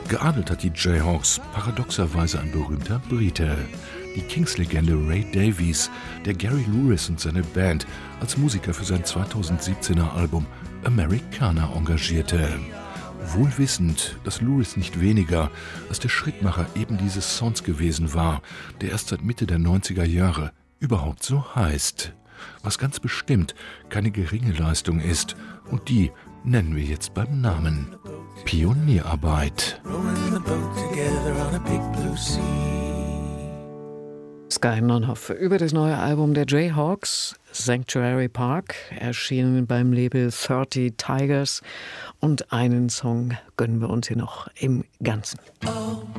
Geadelt hat die Jayhawks paradoxerweise ein berühmter Brite. Die Kings-Legende Ray Davies, der Gary Lewis und seine Band als Musiker für sein 2017er Album Americana engagierte. Wohl wissend, dass Lewis nicht weniger als der Schrittmacher eben dieses Sounds gewesen war, der erst seit Mitte der 90er Jahre überhaupt so heißt. Was ganz bestimmt keine geringe Leistung ist, und die nennen wir jetzt beim Namen: Pionierarbeit. Sky Nonhoff über das neue Album der Jayhawks, Sanctuary Park, erschienen beim Label 30 Tigers. Und einen Song gönnen wir uns hier noch im Ganzen.